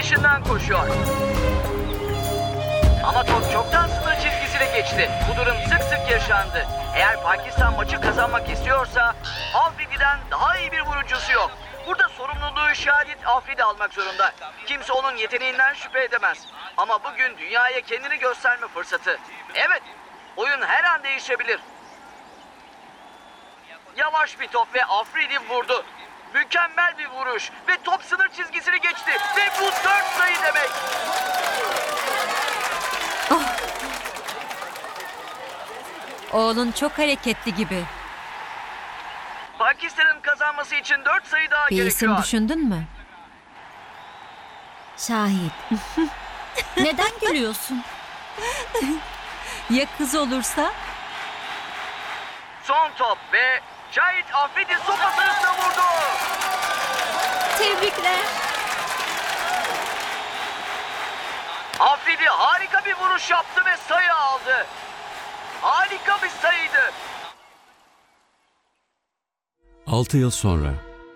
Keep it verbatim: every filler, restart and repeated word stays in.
peşinden koşuyor. Ama top çoktan sınır çizgisine geçti. Bu durum sık sık yaşandı. Eğer Pakistan maçı kazanmak istiyorsa Afridi'den daha iyi bir vurucusu yok. Burada sorumluluğu Şahit Afridi almak zorunda. Kimse onun yeteneğinden şüphe edemez. Ama bugün dünyaya kendini gösterme fırsatı. Evet, oyun her an değişebilir. Yavaş bir top ve Afridi vurdu. Mükemmel bir vuruş ve top sınır çizgisini geçti. Ve bu dört sayı demek. Oğlun çok hareketli gibi. Pakistan'ın kazanması için dört sayı daha Bir gerekiyor. isim düşündün mü? Şahit. Neden gülüyorsun? Ya kız olursa? Son top ve Şahit Afridi sopası hızla vurdu. Tebrikler. Afridi harika bir vuruş yaptı ve sayı aldı. Harika bir sayıydı. altı yıl sonra